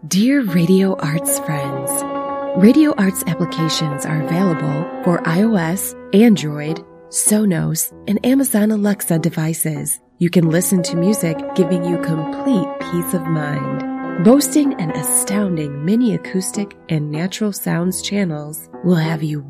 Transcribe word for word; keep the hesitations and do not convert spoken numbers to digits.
Dear Radio Arts friends, Radio Arts applications are available for iOS, Android, Sonos, and Amazon Alexa devices. You can listen to music giving you complete peace of mind. Boasting an astounding mini acoustic and natural sounds channels will have you